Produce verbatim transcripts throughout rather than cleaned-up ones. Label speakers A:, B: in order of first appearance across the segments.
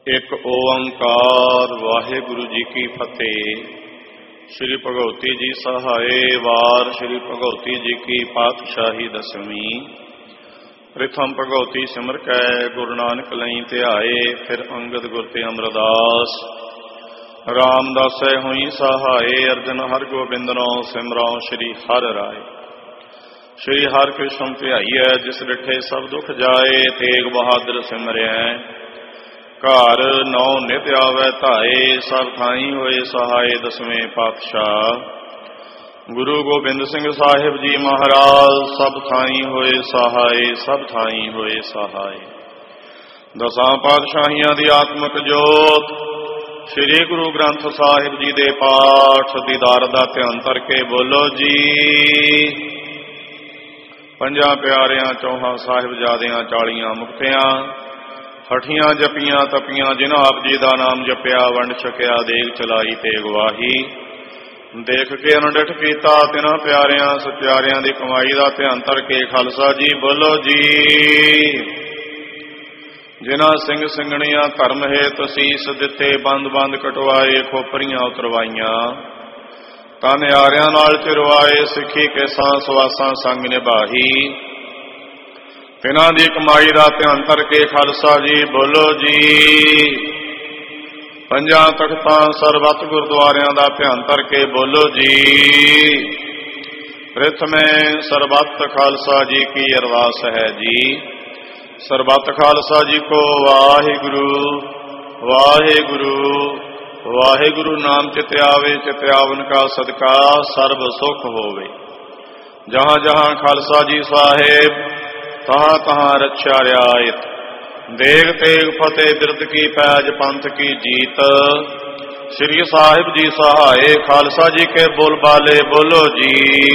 A: ਇੱਕ ਓੰਕਾਰ ਵਾਹਿਗੁਰੂ ਜੀ ਕੀ ਫਤਿਹ। ਸ਼੍ਰੀ ਭਗਵਤੀ ਜੀ ਸਹਾਏ ਵਾਰ ਸ਼੍ਰੀ ਭਗਵਤੀ ਜੀ ਕੀ ਪਾਤਸ਼ਾਹੀ ਦਸਵੀਂ। ਪ੍ਰਥਮ ਭਗਵਤੀ ਸਿਮਰ ਕੈ ਗੁਰੂ ਨਾਨਕ ਲਈ ਧਿਆਏ, ਫਿਰ ਅੰਗਦ ਗੁਰ ਤੇ ਅਮਰਦਾਸ। ਰਾਮਦਾਸੈ ਹੋਈ ਸਹਾਏ, ਅਰਜਨ ਹਰਿ ਗੋਬਿੰਦਨੋ ਸਿਮਰਉ ਸ਼੍ਰੀ ਹਰਿ ਰਾਏ। ਸ਼੍ਰੀ ਹਰਿ ਕ੍ਰਿਸ਼ਨ ਧਿਆਈਐ, ਜਿਸ ਡਿਠੇ ਸਭ ਦੁਖ ਜਾਏ। ਤੇਗ ਬਹਾਦਰ ਸਿਮਰਿਐ, ਘਰ ਨੌ ਨਿਤ ਆਵੈ ਧਾਏ। ਸਭ ਥਾਈ ਹੋਏ ਸਹਾਏ ਦਸਵੇਂ ਪਾਤਸ਼ਾਹ। ਗੁਰੂ ਗੋਬਿੰਦ ਸਿੰਘ ਸਾਹਿਬ ਜੀ ਮਹਾਰਾਜ, ਸਭ ਥਾਈ ਹੋਏ ਸਹਾਏ, ਸਭ ਥਾਈ ਹੋਏ ਸਹਾਏ। ਦਸਾਂ ਪਾਤਸ਼ਾਹੀਆਂ ਦੀ ਆਤਮਿਕ ਜੋਤ ਸ੍ਰੀ ਗੁਰੂ ਗ੍ਰੰਥ ਸਾਹਿਬ ਜੀ ਦੇ ਪਾਠ ਦੀਦਾਰ ਦਾ ਧਿਆਨ ਧਰ ਕੇ ਬੋਲੋ ਜੀ। ਪੰਜਾਂ ਪਿਆਰਿਆਂ ਚੌਹਾਂ ਸਾਹਿਬਜ਼ਾਦਿਆਂ ਚਾਲੀਆਂ ਮੁਕਤਿਆਂ ਹਠੀਆਂ ਜਪੀਆਂ ਤਪੀਆਂ, ਜਿਨ੍ਹਾਂ ਆਪ ਜੀ ਦਾ ਨਾਮ ਜਪਿਆ ਵੰਡ ਛਕਿਆ ਦੇਗ ਚਲਾਈ ਤੇ ਗਵਾਹੀ। ਦੇਖ ਕੇ ਅਨਡਿਠ ਕੀਤਾ ਤਿਨਾਂ ਪਿਆਰਿਆਂ ਸਚਿਆਰਿਆਂ ਦੀ ਕਮਾਈ ਦਾ ਧਿਆਨ ਧਰ ਕੇ ਖਾਲਸਾ ਜੀ ਬੋਲੋ ਜੀ। ਜਿਨ੍ਹਾਂ ਸਿੰਘ ਸਿੰਘਣੀਆਂ ਧਰਮ ਹੇਤ ਸੀਸ ਦਿੱਤੇ, ਬੰਦ ਬੰਦ ਕਟਵਾਏ, ਖੋਪਰੀਆਂ ਉਤਰਵਾਈਆਂ, ਤਾਂ ਨਿਆਰਿਆਂ ਨਾਲ ਚਿਰਵਾਏ, ਸਿੱਖੀ ਕੇ ਸਾਂਸ ਵਾਸਾਂ ਸੰਗ ਨਿਭਾਹੀ। ਤਿਨਾਂ ਦੀ ਕਮਾਈ ਦਾ ਧਿਆਨ ਧਰ ਕੇ ਖਾਲਸਾ ਜੀ ਬੋਲੋ ਜੀ। ਪੰਜਾਂ ਤਖਤਾਂ ਸਰਬੱਤ ਗੁਰਦੁਆਰਿਆਂ ਦਾ ਧਿਆਨ ਧਰ ਕੇ ਬੋਲੋ ਜੀ। ਪ੍ਰਥਮੇ ਸਰਬੱਤ ਖਾਲਸਾ ਜੀ ਕੀ ਅਰਦਾਸ ਹੈ ਜੀ। ਸਰਬੱਤ ਖਾਲਸਾ ਜੀ ਕੋ ਵਾਹਿਗੁਰੂ ਵਾਹਿਗੁਰੂ ਵਾਹਿਗੁਰੂ। ਨਾਮ ਚਿਤ ਆਵੇ, ਚਿਤ ਆਵਨ ਕਾ ਸਦਕਾ ਸਰਬ ਸੁਖ ਹੋਵੇ। ਜਹਾਂ ਜਹਾਂ ਖਾਲਸਾ ਜੀ ਸਾਹਿਬ, ਤਹਾਂ ਤਹਾਂ ਰਛਾ ਰਿਆਇਤ। ਦੇਗ ਤੇਗ ਫਤਿਹ ਬਿਰਦ ਕੀ ਪੈਜ, ਪੰਥ ਕੀ ਜੀਤ। ਸ੍ਰੀ ਸਾਹਿਬ ਜੀ ਸਹਾਏ, ਖਾਲਸਾ ਜੀ ਕੇ ਬੋਲ ਬਾਲੇ ਬੋਲੋ ਜੀ।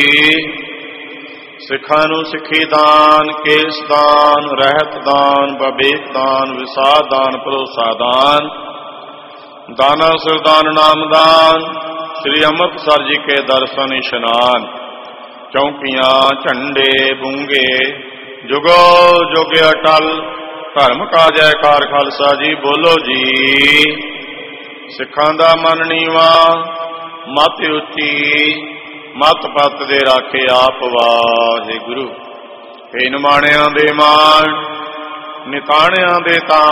A: ਸਿੱਖਾਂ ਨੂੰ ਸਿੱਖੀ ਦਾਨ, ਕੇਸ ਦਾਨ, ਰਹਿਤ ਦਾਨ, ਬਵੇਕ ਦਾਨ, ਵਿਸਾਦ ਦਾਨ, ਭਰੋਸਾ ਦਾਨ, ਦਾਨਾ ਸਰਦਾਨ ਨਾਮਦਾਨ। ਸ੍ਰੀ ਅੰਮ੍ਰਿਤਸਰ ਜੀ ਕੇ ਦਰਸ਼ਨ ਇਸ਼ਨਾਨ। ਚੌਂਕੀਆਂ ਝੰਡੇ ਬੂੰਗੇ ਜੁਗੋ ਜੁਗ ਅਟਲ, ਧਰਮ ਕਾ ਜੈਕਾਰ ਖਾਲਸਾ ਜੀ ਬੋਲੋ ਜੀ। ਸਿੱਖਾਂ ਦਾ ਮਨ ਨੀਵਾ, ਮਤ ਉੱਚੀ, ਮਤ ਪੱਤ ਦੇ ਰਾਖੇ ਆਪ ਵਾਹਿਗੁਰੂ। ਇਹ ਨਿਮਾਣਿਆਂ ਦੇ ਮਾਣ, ਨਿਤਾਣਿਆਂ ਦੇ ਤਾਣ,